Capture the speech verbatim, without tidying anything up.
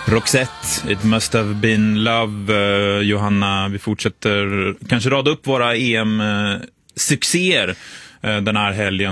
Roxette, It Must Have Been Love. uh, Johanna, vi fortsätter kanske rada upp våra E M-succéer uh, den här helgen.